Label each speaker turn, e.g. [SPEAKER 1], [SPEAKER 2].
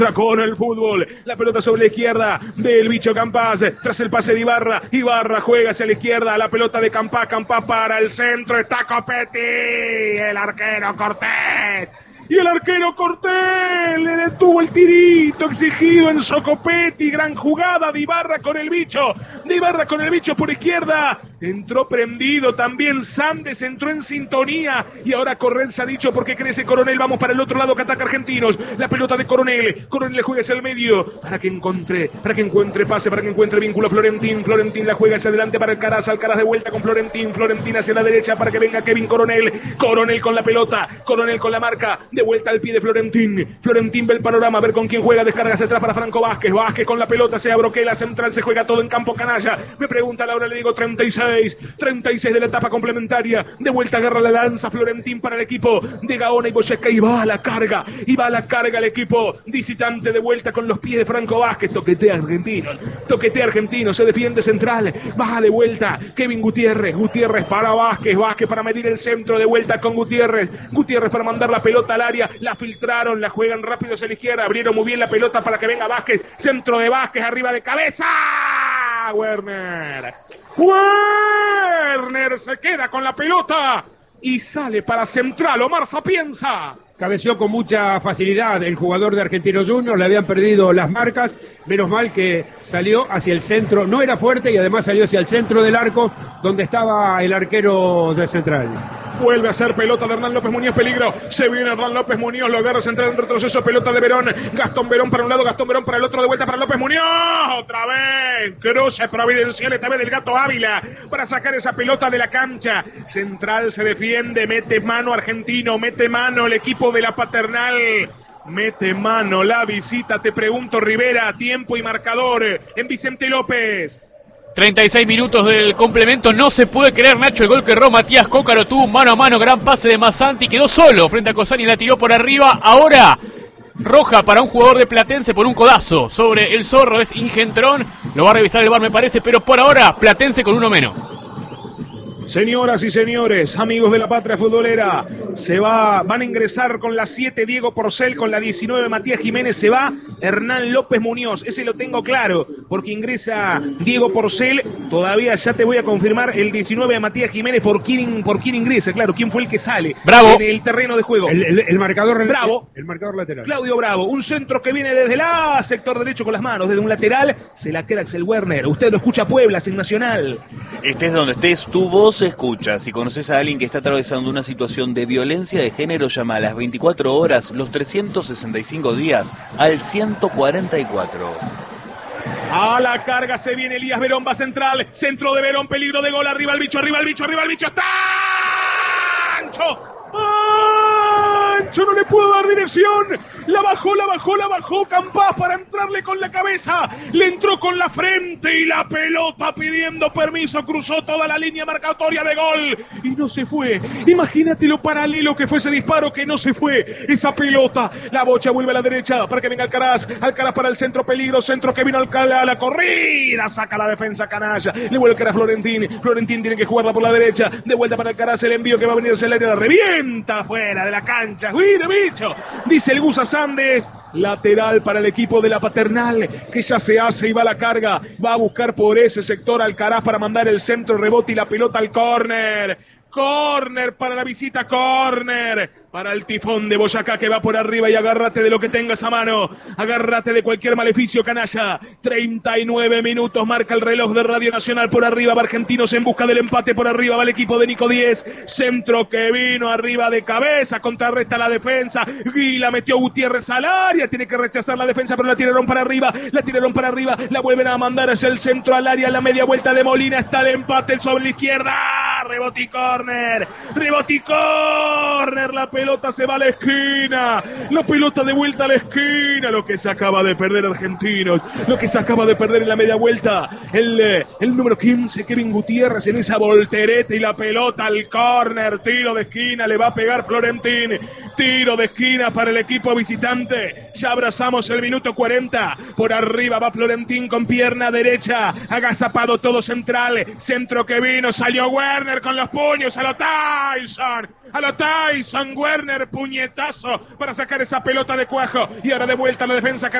[SPEAKER 1] con el fútbol, la pelota sobre la izquierda del bicho Campás, tras el pase de Ibarra, Ibarra juega hacia la izquierda, la pelota de Campás, Campás para el centro, está Copetti, el arquero Cortés. Y el arquero Cortés le detuvo el tirito exigido en Copetti. Gran jugada de Ibarra con el bicho. De Ibarra con el bicho por izquierda. Entró prendido también. Sandes entró en sintonía. Y ahora Correa se ha dicho porque crece Coronel. Vamos para el otro lado que ataca Argentinos. La pelota de Coronel. Coronel le juega hacia el medio. Para que encuentre pase, para que encuentre vínculo Florentín. Florentín la juega hacia adelante para Alcaraz. Alcaraz de vuelta con Florentín. Florentín hacia la derecha para que venga Kevin Coronel. Coronel con la pelota. Coronel con la marca. De vuelta al pie de Florentín. Florentín ve el panorama, a ver con quién juega. Descarga hacia atrás para Franco Vázquez. Vázquez con la pelota, se abroquela central, se juega todo en campo canalla. Me pregunta Laura, le digo 36 de la etapa complementaria. De vuelta agarra la lanza Florentín para el equipo de Gaona y Boyesca. Y va a la carga el equipo visitante de vuelta con los pies de Franco Vázquez. Toquetea Argentino, se defiende central. Baja de vuelta Kevin Gutiérrez para Vázquez para medir el centro. De vuelta con Gutiérrez para mandar la pelota al área. La filtraron, la juegan rápido hacia la izquierda, abrieron muy bien la pelota para que venga Vázquez, centro de Vázquez, arriba de cabeza, Werner se queda con la pelota y sale para central, Omar Sapienza.
[SPEAKER 2] Cabeció con mucha facilidad el jugador de Argentinos Juniors, le habían perdido las marcas, menos mal que salió hacia el centro, no era fuerte y además salió hacia el centro del arco donde estaba el arquero de Central.
[SPEAKER 1] Vuelve a ser pelota de Hernán López Muñoz, peligro, se viene Hernán López Muñoz, lo agarra central en retroceso, pelota de Verón, Gastón Verón para un lado, Gastón Verón para el otro, de vuelta para López Muñoz, otra vez, cruce providencial esta vez del Gato Ávila, para sacar esa pelota de la cancha, central se defiende, mete mano Argentino, mete mano el equipo de la Paternal, mete mano la visita, te pregunto Rivera, tiempo y marcador en Vicente López.
[SPEAKER 3] 36 minutos del complemento, no se puede creer, Nacho, el gol que erró Matías Cócaro, tuvo un mano a mano, gran pase de Masanti, quedó solo frente a Cosani, la tiró por arriba, ahora roja para un jugador de Platense por un codazo sobre el Zorro, es Ingentrón, lo va a revisar el VAR me parece, pero por ahora Platense con uno menos.
[SPEAKER 1] Señoras y señores, amigos de la patria futbolera, van a ingresar con la 7 Diego Porcel, con la 19 Matías Jiménez, se va Hernán López Muñoz, ese lo tengo claro, porque ingresa Diego Porcel, todavía ya te voy a confirmar el 19 de Matías Jiménez, por quién ingresa, claro, quién fue el que sale
[SPEAKER 3] Bravo
[SPEAKER 1] en el terreno de juego.
[SPEAKER 2] El marcador
[SPEAKER 1] Bravo,
[SPEAKER 2] el marcador lateral.
[SPEAKER 1] Claudio Bravo, un centro que viene desde el sector derecho con las manos, desde un lateral, se la queda Axel Werner, usted lo escucha Puebla, en Nacional.
[SPEAKER 4] Estés donde estés, tu voz escucha. Si conoces a alguien que está atravesando una situación de violencia de género, llama a las 24 horas, los 365 días, al 144.
[SPEAKER 1] A la carga se viene Elías Verón, va central, centro de Verón, peligro de gol, arriba el bicho, está Ancho. Ancho no le pudo dar dirección, la bajó Campás para entrarle con la cabeza, le entró con la frente y la pelota pidiendo permiso, cruzó toda la línea marcatoria de gol y no se fue. Imagínate lo paralelo que fue ese disparo, que no se fue esa pelota. La bocha vuelve a la derecha para que venga Alcaraz para el centro, peligro, centro que vino a la corrida, saca la defensa canalla, le vuelve que era Florentín tiene que jugarla por la derecha, de vuelta para Alcaraz, el envío que va a venir hacia el área, la revienta fuera de la cancha, ¡uy, de bicho! Dice el Gusa Sandes, lateral para el equipo de la Paternal, que ya se hace y va a la carga, va a buscar por ese sector Alcaraz para mandar el centro, rebote y la pelota al córner para la visita, córner para el Tifón de Boyacá que va por arriba y agárrate de lo que tengas a mano, agárrate de cualquier maleficio, canalla. 39 minutos marca el reloj de Radio Nacional, por arriba va Argentinos en busca del empate, por arriba va el equipo de Nico 10, centro que vino arriba de cabeza, contrarresta la defensa y la metió Gutiérrez al área, tiene que rechazar la defensa pero la tiraron para arriba, la vuelven a mandar hacia el centro al área, la media vuelta de Molina, está el empate sobre la izquierda, rebote y córner, la pelota se va a la esquina, la pelota de vuelta a la esquina, lo que se acaba de perder Argentinos, lo que se acaba de perder en la media vuelta, el número 15, Kevin Gutiérrez en esa voltereta y la pelota al córner, tiro de esquina, le va a pegar Florentín, tiro de esquina para el equipo visitante, ya abrazamos el minuto 40, por arriba va Florentín con pierna derecha, agazapado todo central, centro que vino, salió Werner, Werner con los puños, a lo Tyson Werner, puñetazo para sacar esa pelota de Cuajo, y ahora de vuelta a la defensa